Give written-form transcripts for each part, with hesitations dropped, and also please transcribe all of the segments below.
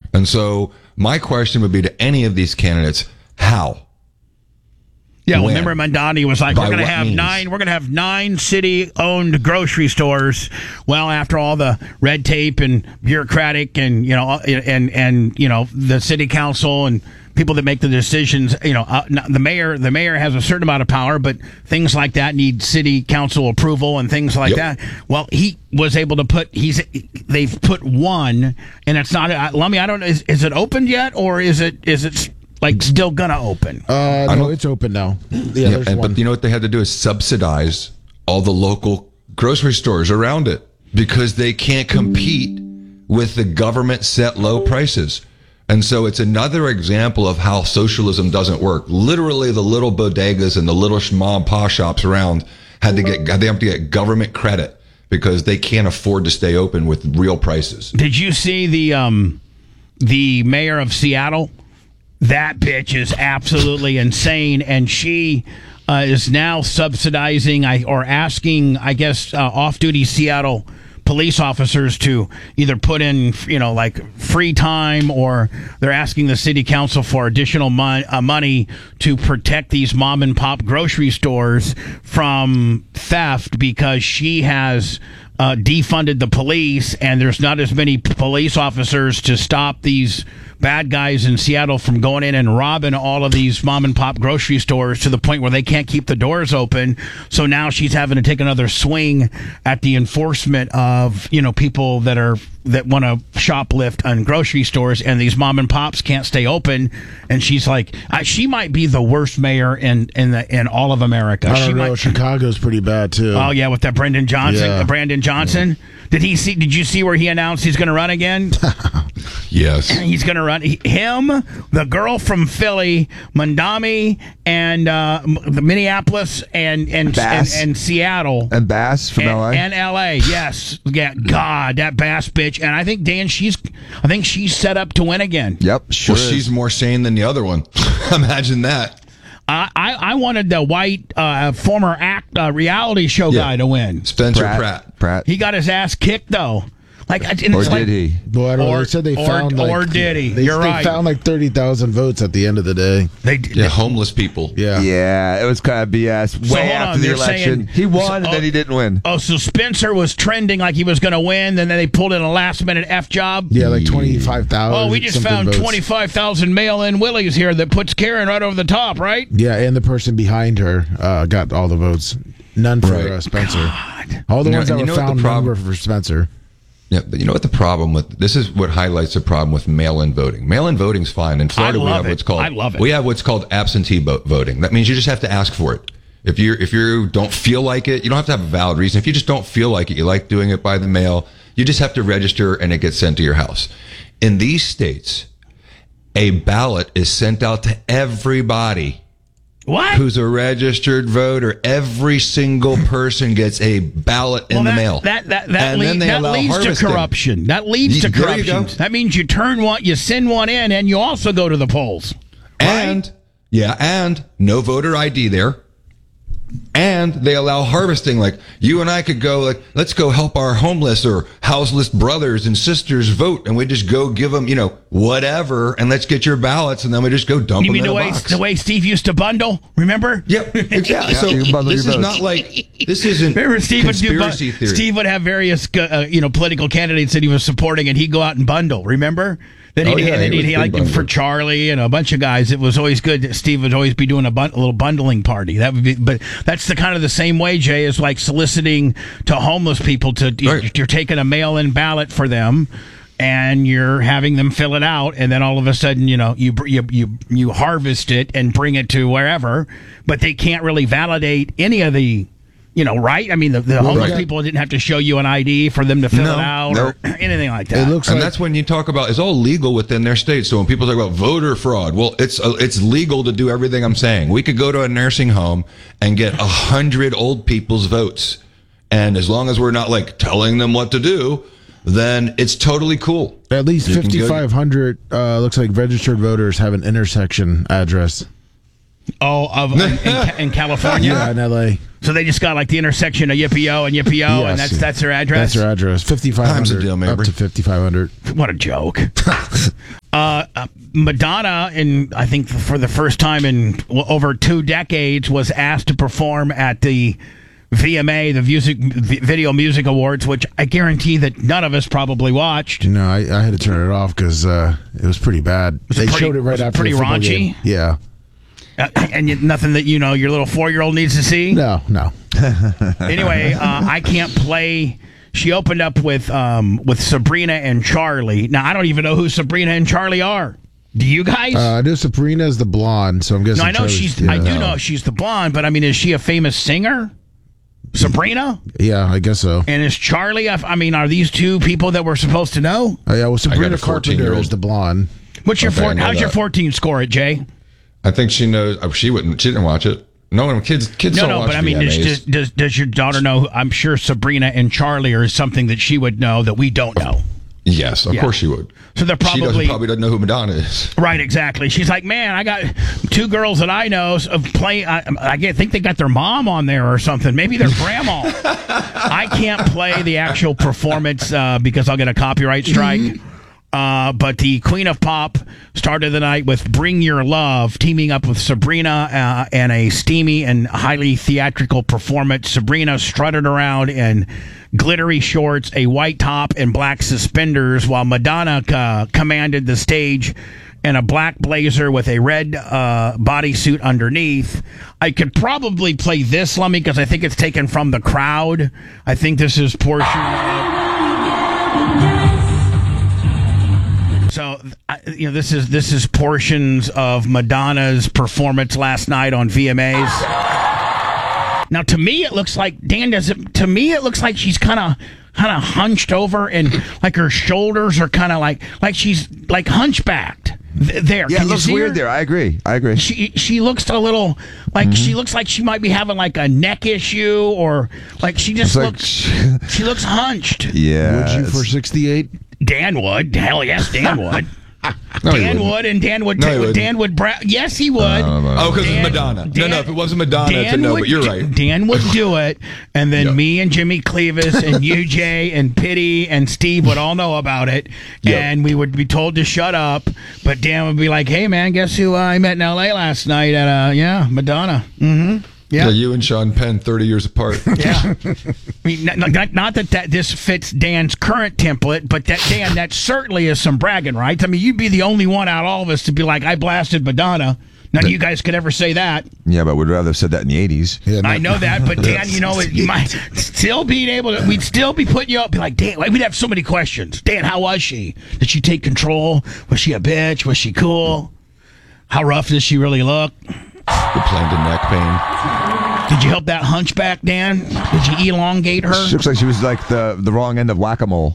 And so my question would be to any of these candidates, how? Yeah, well, When? remember Mandani was like, By we're going to what have means? We're going to have 9 city-owned grocery stores. Well, after all the red tape and bureaucratic and the city council and people that make the decisions, the mayor has a certain amount of power, but things like that need city council approval and things like that. Well, he was able to they've put one, and it's not. Lummy, I don't know. Is it opened yet, or is it like still gonna open? No, it's open now. Yeah, there's one. But you know what they had to do is subsidize all the local grocery stores around it because they can't compete with the government set low prices. And so it's another example of how socialism doesn't work. Literally, the little bodegas and the little mom and pop shops around have to get government credit because they can't afford to stay open with real prices. Did you see the mayor of Seattle? That bitch is absolutely insane, and she is now subsidizing or asking, I guess, off-duty Seattle police officers to either put in, like free time, or they're asking the city council for additional money to protect these mom and pop grocery stores from theft because she has defunded the police, and there's not as many police officers to stop these bad guys in Seattle from going in and robbing all of these mom and pop grocery stores to the point where they can't keep the doors open. So now she's having to take another swing at the enforcement of, people that want to shoplift on grocery stores, and these mom and pops can't stay open. And she's like, she might be the worst mayor in all of America. I don't know. Chicago's pretty bad too. Oh yeah, with that Brandon Johnson. Yeah. Brandon Johnson. Did you see where he announced he's going to run again? Yes. He's going to run. Him, the girl from Philly, Mandami, and Minneapolis, and Seattle. And Bass from LA. And LA, yes. Yeah, God, that Bass bitch. And I think, Dan, she's set up to win again. Yep, sure. Well, she's more sane than the other one. Imagine that. I wanted the white former reality show guy to win. Spencer Pratt. He got his ass kicked, though. Or did he? Boy, I don't know. They said they found did he? They found like 30,000 votes at the end of the day. Homeless people. Yeah, it was kind of BS. So Way hold after on, the they're election, saying- he won and then he didn't win. Oh, so Spencer was trending like he was going to win, and then they pulled in a last-minute F job? Yeah, like 25,000. Oh, we just found 25,000 mail-in Willies here that puts Karen right over the top, right? Yeah, and the person behind her got all the votes. None for Spencer. God. All the ones that you were know what found the problem- were for Spencer. Yeah, but you know what the problem with this is? What highlights the problem with mail-in voting? Mail-in voting's fine. In Florida, we have what's called I love it. We have what's called absentee voting. That means you just have to ask for it. If you don't feel like it, you don't have to have a valid reason. If you just don't feel like it, you like doing it by the mail, you just have to register and it gets sent to your house. In these states, a ballot is sent out to everybody. What? Who's a registered voter. Every single person gets a ballot in the mail. That then they allow leads to harvesting. corruption. That leads to There you corruption. go. That means you send one in, and you also go to the polls. And no voter ID there. And they allow harvesting. Like you and I could go, like, let's go help our homeless or houseless brothers and sisters vote, and we just go give them, whatever, and let's get your ballots, and then we just go dump You them mean in the a way box. the way Steve used to bundle? Remember? Yep, exactly. So you can bundle this your is votes. not like this isn't Remember Steve would conspiracy theory. Steve would have various political candidates that he was supporting, and he'd go out and bundle. Remember? Then Oh, yeah, he'd he was a like big for bundler. Charlie and a bunch of guys. It was always good. Steve would always be doing a little bundling party. That would be, but that's the kind of the same way, Jay, is like soliciting to homeless people to Right. you're taking a mail-in ballot for them, and you're having them fill it out, and then all of a sudden, you harvest it and bring it to wherever, but they can't really validate any of the. Right? I mean, the homeless people didn't have to show you an ID for them to fill it out or anything like that. It looks And like that's when you talk about it's all legal within their state. So when people talk about voter fraud, well, it's legal to do everything I'm saying. We could go to a nursing home and get 100 old people's votes, and as long as we're not like telling them what to do, then it's totally cool. at least You can go- 5,500 looks like registered voters have an intersection address. In California? Yeah, in LA. So they just got like the intersection of Yippee-O and Yippee-O, and Yes. that's their address? That's their address. 5,500 Time's a deal, up Mabry. to 5,500. What a joke. Madonna, I think for the first time in over 2 decades, was asked to perform at the VMA, the Video Music Awards, which I guarantee that none of us probably watched. No, I had to turn it off because it was pretty bad. They showed it right after pretty the football raunchy? game. Yeah. And nothing that, your little 4-year-old needs to see? No. Anyway, I can't play. She opened up with Sabrina and Charlie. Now, I don't even know who Sabrina and Charlie are. Do you guys? I know Sabrina's the blonde, so I'm guessing. No, I know I do know she's the blonde, but I mean, is she a famous singer? Sabrina? Yeah, I guess so. And is Charlie? Are these two people that we're supposed to know? Oh, yeah, well, Sabrina I got a Carpenter 14-year-old. is the blonde. What's your Okay, I know how's your that. 14 score it, Jay? I think she knows. She wouldn't. She didn't watch it. No, kids No, don't watch but I mean, VMAs. does your daughter know? I'm sure Sabrina and Charlie are something that she would know that we don't know. Yes, of course she would. So they're She probably doesn't know who Madonna is. right. Exactly. She's like, man, I got 2 girls that I know of playing. I think they got their mom on there or something. Maybe their grandma. I can't play the actual performance because I'll get a copyright strike. But the Queen of Pop started the night with Bring Your Love, teaming up with Sabrina and a steamy and highly theatrical performance. Sabrina strutted around in glittery shorts, a white top, and black suspenders, while Madonna commanded the stage in a black blazer with a red bodysuit underneath. I could probably play this, Lummy, because I think it's taken from the crowd. I think this is portion of... So, this is portions of Madonna's performance last night on VMAs. Now, to me, it looks like to me, it looks like she's kind of hunched over, and like her shoulders are kind of like she's like hunchbacked. There, Yeah, can it you looks see weird her? there. I agree. She looks a little like she looks like she might be having like a neck issue, or like she just It's like- looks she looks hunched. Yeah. Would you for 68? Dan would. Hell yes, Dan would. No, he Dan wouldn't. would, and Dan would. No, he wouldn't. Dan would. Yes, he would. Oh, because Dan- it's Madonna. Dan- no, if it wasn't Madonna, it's a Dan no, would but you're do- right. Dan would do it, and then Yep. me and Jimmy Clevis and you, Jay, and Pitty and Steve would all know about it, Yep. and we would be told to shut up. But Dan would be like, "Hey, man, guess who I met in L.A. last night at Madonna." Mm-hmm. Yeah, Yeah. you and Sean Penn, 30 years apart. Yeah. I mean, not that this fits Dan's current template, but Dan, that certainly is some bragging rights. I mean, you'd be the only one out of all of us to be like, I blasted Madonna. None of you guys could ever say that. Yeah, but we'd rather have said that in the 80s. Yeah, I know that, but Dan, you might still be able to. We'd still be putting you up. Be like, Dan, we'd have so many questions. Dan, how was she? Did she take control? Was she a bitch? Was she cool? How rough does she really look? You're playing to neck pain. Did you help that hunchback, Dan? Did you elongate her? She looks like she was like the wrong end of whack-a-mole.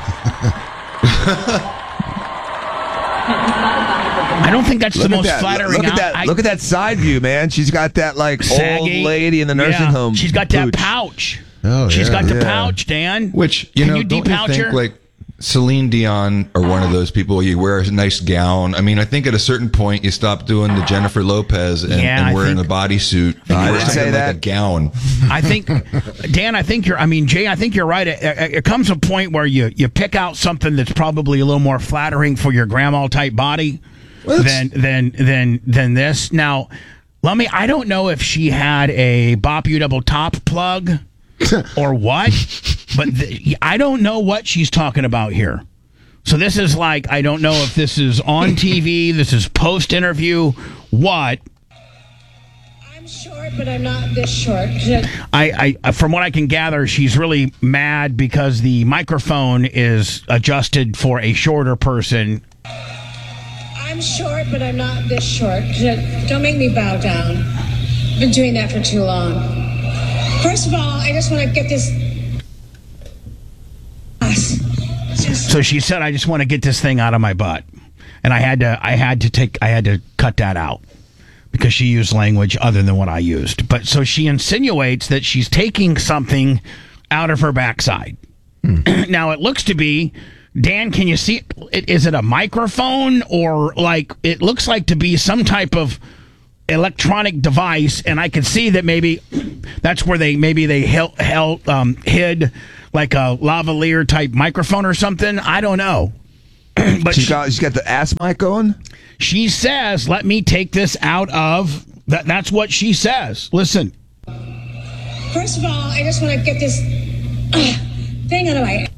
I don't think that's the most flattering. Look at that side view, man. She's got that like Saggy. old lady in the nursing Yeah. home. She's got that pooch. pouch. Oh, She's yeah. got the Yeah. pouch, Dan. Which, Can don't you you de-pouch think, her? like, Celine Dion or one of those people, you wear a nice gown. I mean, I think at a certain point you stop doing the Jennifer Lopez and, Yeah, I wearing think- a bodysuit. I Wear didn't something say like that. a gown. I think, Dan, Jay, I think you're right. It comes a point where you pick out something that's probably a little more flattering for your grandma type body than this. Now, I don't know if she had a Bop U double top plug or what, but I don't know what she's talking about here. So this is like, I don't know if this is on TV, this is post interview, what. I'm short, but I'm not this short. I from what I can gather, she's really mad because the microphone is adjusted for a shorter person. I'm short, but I'm not this short. Don't make me bow down. I've been doing that for too long. First of all, I just want to get this. So she said, "I just want to get this thing out of my butt," and I had to cut that out because she used language other than what I used. But so she insinuates that she's taking something out of her backside. Now it looks to be, Dan, can you see it? Is it a microphone or like it looks like to be some type of electronic device? And I could see that maybe that's where they hid like a lavalier type microphone or something. I don't know. but She's got the ass mic going. she says, "Let me take this out of." That's what she says. Listen. First of all, I just want to get this thing out of my.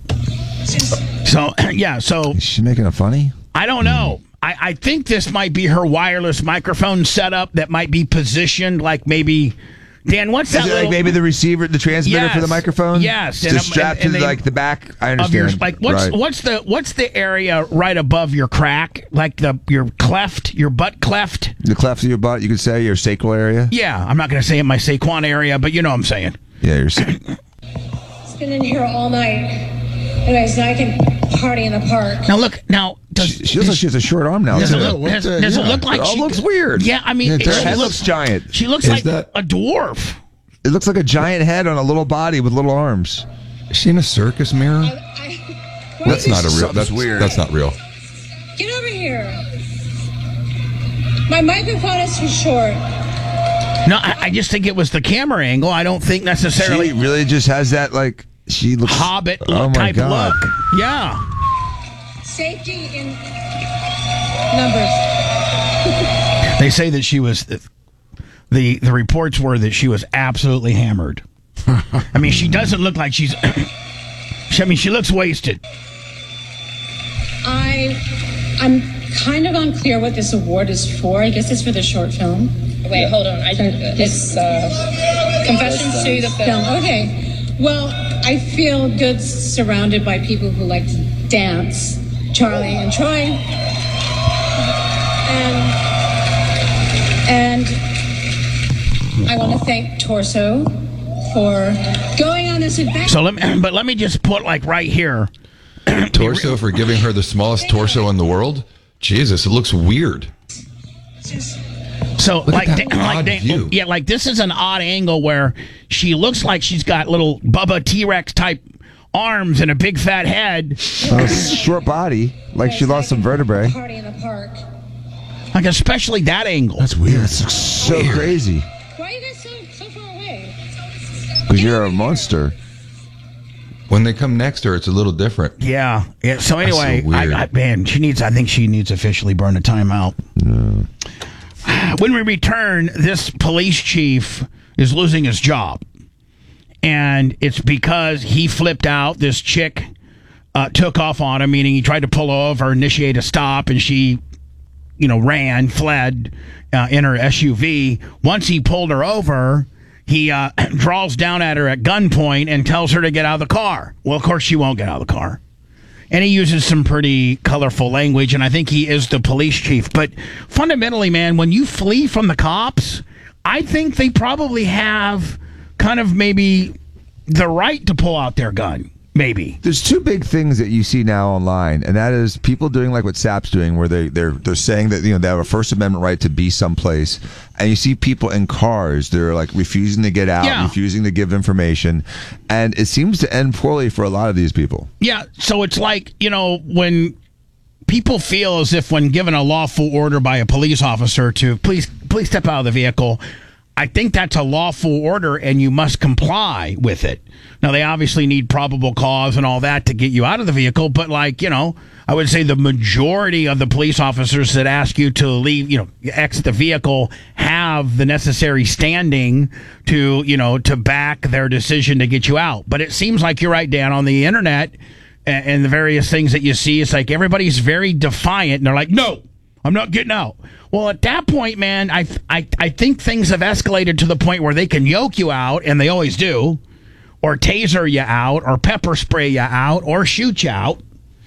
So yeah, so Is she making it funny? I don't know. I think this might be her wireless microphone setup that might be positioned like maybe. Dan, what's that? Is it like maybe the receiver, the transmitter for the microphone? Yes, Just strapped to like the back. I understand. of your like Right. what's the area right above your crack, like your cleft, your butt cleft? The cleft of your butt, you could say, your sacral area. Yeah, I'm not going to say in my Saquon area, but you know what I'm saying. Yeah, your. It's been in here all night. Anyways, now I can party in the park. Now look, She looks like she has a short arm now. does too. it look like It all she looks weird. Yeah, I mean, Her head looks giant. She looks Is like that- a dwarf. It looks like a giant head on a little body with little arms. Is she in a circus mirror? That's not a real. Something's That's weird. That's not real. Get over here. My microphone is too short. No, I just think it was the camera angle. I don't think necessarily She really just has that like. She looks Hobbit Oh my type God. look. Yeah. Safety in numbers. They say that she was the reports were that she was absolutely hammered. I mean, she doesn't look like she's. I mean, she looks wasted. I'm kind of unclear what this award is for. I guess it's for the short film. Wait, hold on. It's Confessions to the Film. Okay. Well, I feel good surrounded by people who like to dance. Charlie and Troy. And I want to thank Torso for going on this adventure. So let me just put like right here. Torso for giving her the smallest torso in the world. Jesus, it looks weird. So like, at that odd view. yeah, like this is an odd angle where she looks like she's got little Bubba T-Rex type arms and a big fat head, short body, like she lost some vertebrae. Party in the park. like especially that angle. That's weird. So crazy Why are you guys so far away? because you're a monster. When they come next to her, it's a little different. Yeah. Yeah. So anyway, so weird. man, I think she needs officially burn a timeout. When we return, this police chief is losing his job. And it's because he flipped out. This chick took off on him, meaning he tried to pull over, initiate a stop, and she, fled in her SUV. Once he pulled her over, he draws down at her at gunpoint and tells her to get out of the car. Well, of course, she won't get out of the car. And he uses some pretty colorful language, and I think he is the police chief. But fundamentally, man, when you flee from the cops, I think they probably have kind of maybe the right to pull out their gun. Maybe. There's two big things that you see now online, and that is people doing like what SAP's doing, where they're saying that they have a First Amendment right to be someplace, and you see people in cars they're like refusing to get out, refusing to give information, and it seems to end poorly for a lot of these people. Yeah, so it's like when people feel as if when given a lawful order by a police officer to please step out of the vehicle, I think that's a lawful order and you must comply with it. Now, they obviously need probable cause and all that to get you out of the vehicle, but I would say the majority of the police officers that ask you to leave, exit the vehicle have the necessary standing to back their decision to get you out. But it seems like you're right, Dan, on the internet and the various things that you see, it's like everybody's very defiant and they're like, no, I'm not getting out. Well, at that point, man, I think things have escalated to the point where they can yoke you out, and they always do, or taser you out, or pepper spray you out, or shoot you out.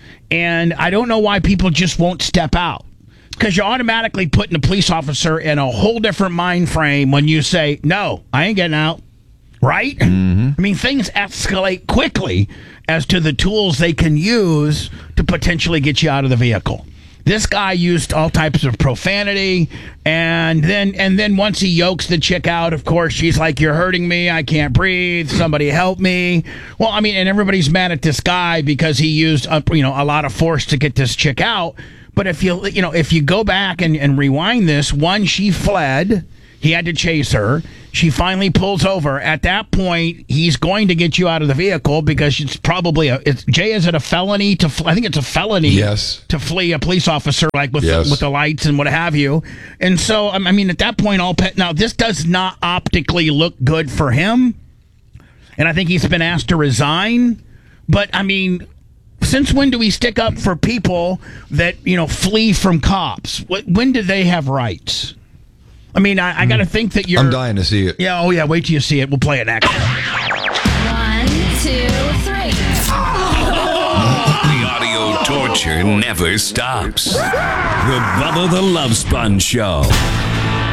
And I don't know why people just won't step out. Because you're automatically putting the police officer in a whole different mind frame when you say, no, I ain't getting out. Right? Mm-hmm. I mean, things escalate quickly as to the tools they can use to potentially get you out of the vehicle. This guy used all types of profanity, and then once he yokes the chick out, of course, she's like, you're hurting me, I can't breathe, somebody help me. Well, I mean, and everybody's mad at this guy because he used a lot of force to get this chick out. But if you go back and rewind this, one, she fled. He had to chase her. She finally pulls over. At that point, he's going to get you out of the vehicle because it's probably Jay, is it a felony to? I think it's a felony. Yes. To flee a police officer, like with Yes. with the lights and what have you. And so, I mean, at that point, now this does not optically look good for him. And I think he's been asked to resign. But I mean, since when do we stick up for people that flee from cops? When do they have rights? I mean, I got to think that you're... I'm dying to see it. Yeah, oh yeah, wait till you see it. We'll play it next. 1, 2, 3. The audio torture never stops. The Bubba the Love Sponge Show.